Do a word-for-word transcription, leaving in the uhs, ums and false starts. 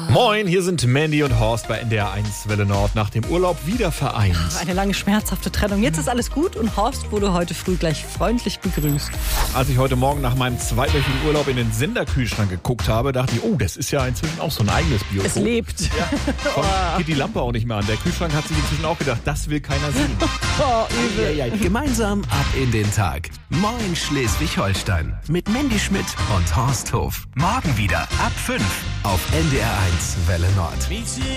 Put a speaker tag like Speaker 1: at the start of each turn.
Speaker 1: Moin, hier sind Mandy und Horst bei N D R eins Welle Nord. Nach dem Urlaub wieder vereint.
Speaker 2: Eine lange schmerzhafte Trennung. Jetzt ist alles gut und Horst wurde heute früh gleich freundlich begrüßt.
Speaker 1: Als ich heute Morgen nach meinem zweiwöchigen Urlaub in den Senderkühlschrank geguckt habe, dachte ich, oh, das ist ja inzwischen auch so ein eigenes Biotop.
Speaker 2: Es lebt.
Speaker 1: Ja, kommt, geht die Lampe auch nicht mehr an. Der Kühlschrank hat sich inzwischen auch gedacht, das will keiner sehen.
Speaker 2: Oh, übel.
Speaker 3: Ja, ja. Gemeinsam ab in den Tag. Moin Schleswig-Holstein. Mit Mandy Schmidt und Horst Hof. Morgen wieder ab fünf auf N D R eins Welle Nord.